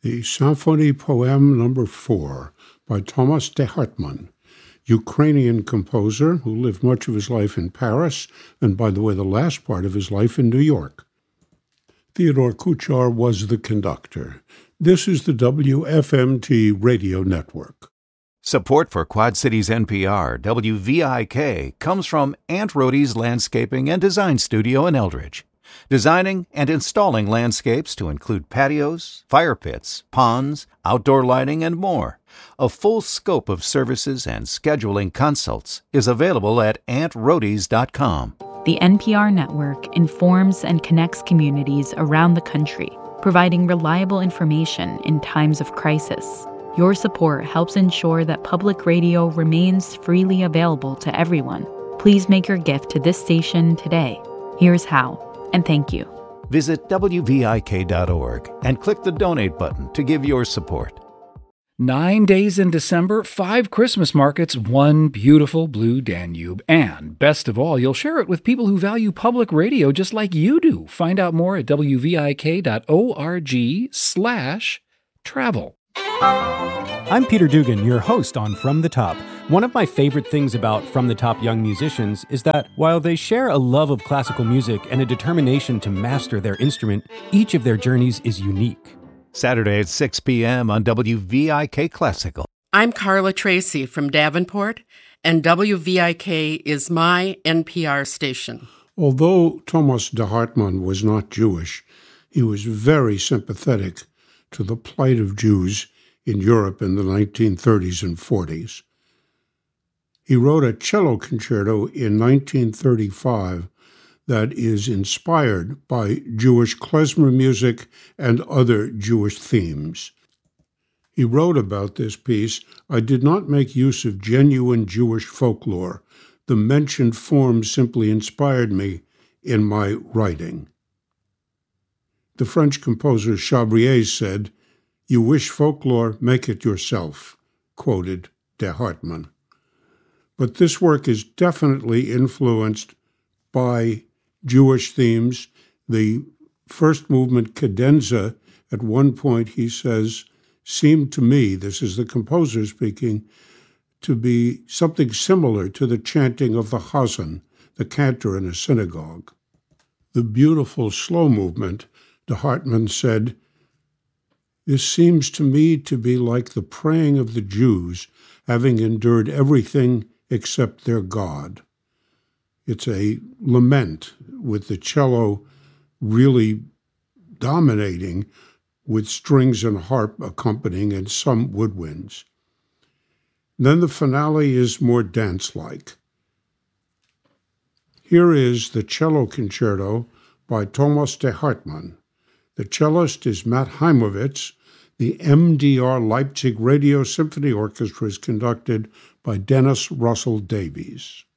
The Symphonie Poème No. 4 by Thomas de Hartmann, Ukrainian composer who lived much of his life in Paris and, by the way, the last part of his life in New York. Theodore Kuchar was the conductor. This is the WFMT radio network. Support for Quad Cities NPR, WVIK, comes from Aunt Rhodey's Landscaping and Design Studio in Eldridge. Designing and installing landscapes to include patios, fire pits, ponds, outdoor lighting, and more. A full scope of services and scheduling consults is available at AuntRhodeys.com. The NPR network informs and connects communities around the country, providing reliable information in times of crisis. Your support helps ensure that public radio remains freely available to everyone. Please make your gift to this station today. Here's how. And thank you. Visit WVIK.org and click the donate button to give your support. 9 days in December, 5 Christmas markets, 1 beautiful blue Danube. And best of all, you'll share it with people who value public radio just like you do. Find out more at wvik.org/travel. I'm Peter Dugan, your host on From the Top. One of my favorite things about From the Top young musicians is that while they share a love of classical music and a determination to master their instrument, each of their journeys is unique. Saturday at 6 p.m. on WVIK Classical. I'm Carla Tracy from Davenport, and WVIK is my NPR station. Although Thomas de Hartmann was not Jewish, he was very sympathetic to the plight of Jews in Europe in the 1930s and 40s. He wrote a cello concerto in 1935 that is inspired by Jewish klezmer music and other Jewish themes. He wrote about this piece, "I did not make use of genuine Jewish folklore. The mentioned form simply inspired me in my writing." The French composer Chabrier said, "You wish folklore, make it yourself," quoted de Hartmann. But this work is definitely influenced by Jewish themes. The first movement, cadenza, at one point he says, seemed to me, this is the composer speaking, to be something similar to the chanting of the Chazan, the cantor in a synagogue. The beautiful slow movement, de Hartmann said, "This seems to me to be like the praying of the Jews, having endured everything except their God." It's a lament with the cello really dominating, with strings and harp accompanying and some woodwinds. Then the finale is more dance-like. Here is the cello concerto by Thomas de Hartmann. The cellist is Matt Heimovitz. The MDR Leipzig Radio Symphony Orchestra is conducted by Dennis Russell Davies.